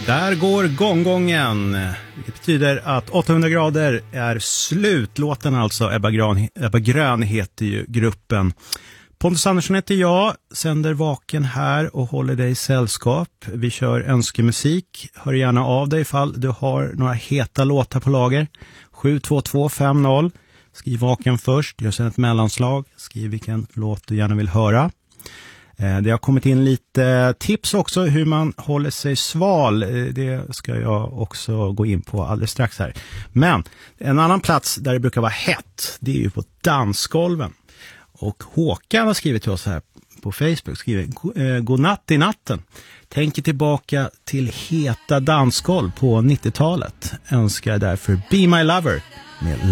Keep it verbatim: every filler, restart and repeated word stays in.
Där går gånggången. Det betyder att åttahundra grader är slut. Låten alltså, Ebba Grön, Ebba Grön heter ju gruppen. Pontus Andersson heter jag, sänder vaken här och håller dig i sällskap. Vi kör önskemusik. Hör gärna av dig ifall du har några heta låtar på lager. sju två två fem noll. Skriv vaken först, gör sen ett mellanslag. Skriv vilken låt du gärna vill höra. Det har kommit in lite tips också hur man håller sig sval. Det ska jag också gå in på alldeles strax här. Men en annan plats där det brukar vara hett, det är ju på dansgolven. Och Håkan har skrivit till oss här på Facebook, skriver godnatt i natten. Tänker tillbaka till heta dansgolv på nittiotalet. Önskar därför Be My Lover med